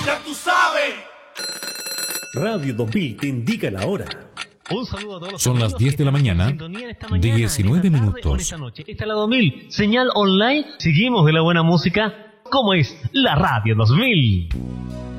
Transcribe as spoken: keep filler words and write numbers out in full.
Ya tú sabes. Radio dos mil te indica la hora. Un saludo a todos los Son las diez de la mañana, diecinueve minutos. Esta noche, esta es la dos mil, señal online. Seguimos de la buena música, como es la Radio dos mil.